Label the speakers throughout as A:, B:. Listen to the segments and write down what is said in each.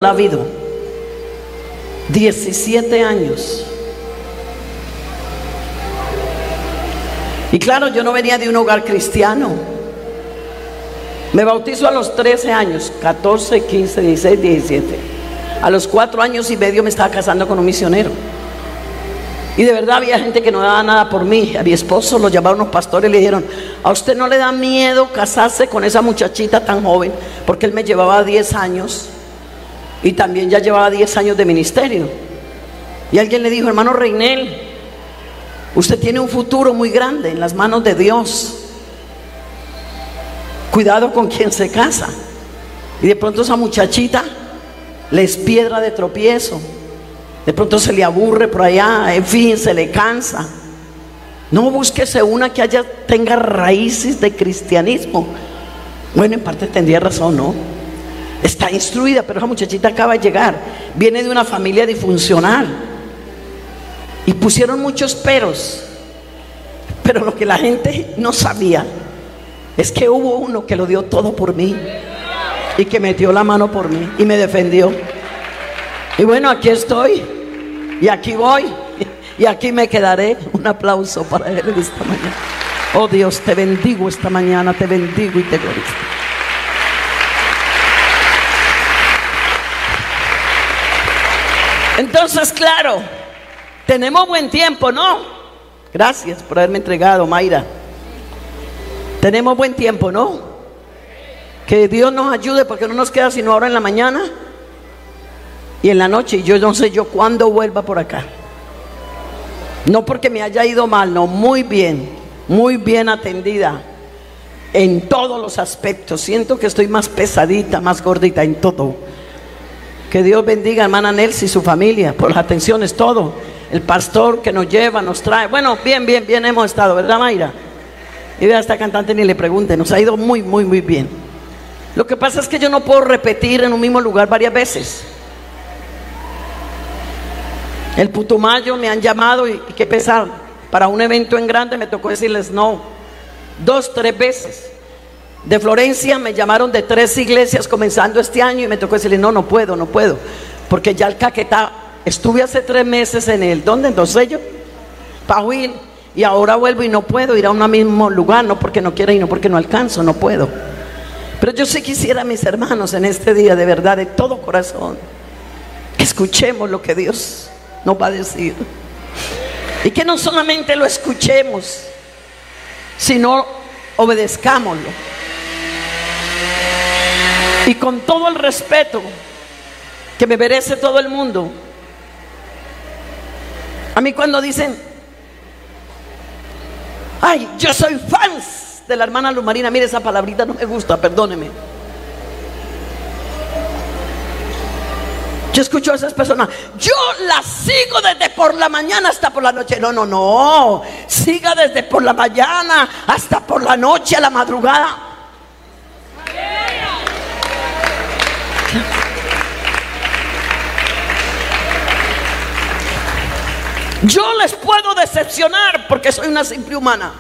A: Davido, 17 años. Y claro, yo no venía de un hogar cristiano. Me bautizo a los 13 años, 14, 15, 16, 17. A los 4 años y medio me estaba casando con un misionero. Y de verdad había gente que no daba nada por mí. A mi esposo lo llamaron los pastores y le dijeron: ¿a usted no le da miedo casarse con esa muchachita tan joven? Porque él me llevaba 10 años y también ya llevaba 10 años de ministerio. Y alguien le dijo: hermano Reinel, usted tiene un futuro muy grande en las manos de Dios. Cuidado con quien se casa. Y de pronto esa muchachita le es piedra de tropiezo. De pronto se le aburre por allá, en fin, se le cansa. No, búsquese una que tenga raíces de cristianismo. Bueno, en parte tendría razón, ¿no? Está instruida, pero esa muchachita acaba de llegar, viene de una familia disfuncional. Y pusieron muchos peros. Pero lo que la gente no sabía es que hubo uno que lo dio todo por mí y que metió la mano por mí y me defendió. Y bueno, aquí estoy y aquí voy y aquí me quedaré. Un aplauso para él esta mañana. Oh Dios, te bendigo esta mañana, te bendigo y te glorifico. Entonces, claro, tenemos buen tiempo, ¿no? Gracias por haberme entregado, Mayra. Tenemos buen tiempo, ¿no? Que Dios nos ayude, porque no nos queda sino ahora en la mañana y en la noche. Y yo no sé yo cuándo vuelva por acá. No porque me haya ido mal, no, muy bien atendida en todos los aspectos. Siento que estoy más pesadita, más gordita en todo. Que Dios bendiga a hermana Nelsi y su familia por las atenciones, todo. El pastor que nos lleva, nos trae. Bueno, bien hemos estado, ¿verdad, Mayra? Y vea, a esta cantante ni le pregunte, nos ha ido muy bien. Lo que pasa es que yo no puedo repetir en un mismo lugar varias veces. El Putumayo me han llamado y qué pesar, para un evento en grande me tocó decirles no 2, 3 veces. De Florencia me llamaron de 3 iglesias comenzando este año y me tocó decirles no puedo, porque ya el Caquetá, estuve hace 3 meses en el, ¿dónde? En Dos Sellos, Pahuil, y ahora vuelvo y no puedo ir a un mismo lugar, no porque no quiera y no porque no alcanzo, no puedo. Pero yo sí quisiera, mis hermanos, en este día, de verdad, de todo corazón, que escuchemos lo que Dios nos va a decir. Y que no solamente lo escuchemos, sino obedezcámoslo. Y con todo el respeto que me merece todo el mundo. A mí cuando dicen: ay, yo soy fans de la hermana Luz Marina, mire, esa palabrita no me gusta, perdóneme. Yo escucho a esas personas: yo la sigo desde por la mañana hasta por la noche. No, siga desde por la mañana hasta por la noche, a la madrugada. Yo les puedo decepcionar porque soy una simple humana.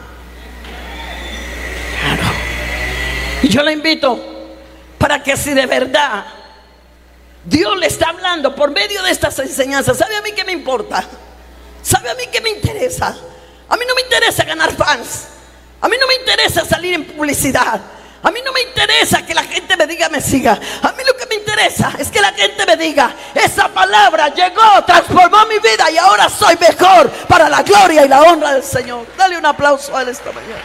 A: Claro. Y yo le invito para que, si de verdad Dios le está hablando por medio de estas enseñanzas, ¿sabe a mí qué me importa? ¿Sabe a mí qué me interesa? A mí no me interesa ganar fans. A mí no me interesa salir en publicidad. A mí no me interesa que la gente me diga, me siga. A mí lo que me interesa es que la gente me diga: esa palabra llegó, transformó mi vida y ahora soy mejor, para la gloria y la honra del Señor. Dale un aplauso a él esta mañana.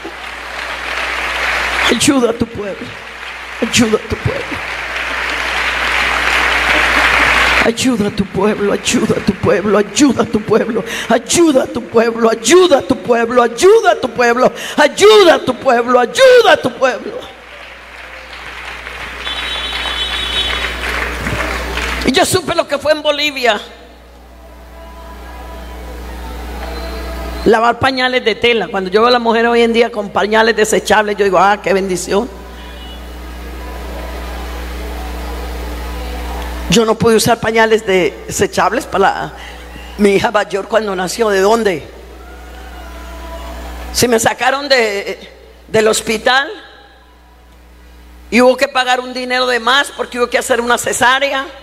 A: Ayuda a tu pueblo. Ayuda a tu pueblo. Ayuda a tu pueblo, ayuda a tu pueblo, ayuda a tu pueblo, ayuda a tu pueblo, ayuda a tu pueblo, ayuda a tu pueblo, ayuda a tu pueblo, ayuda a tu pueblo. Y yo supe lo que fue en Bolivia. Lavar pañales de tela. Cuando yo veo a la mujer hoy en día con pañales desechables, yo digo: ah, qué bendición. Yo no pude usar pañales desechables para mi hija mayor cuando nació. ¿De dónde? Si me sacaron del hospital y hubo que pagar un dinero de más porque hubo que hacer una cesárea.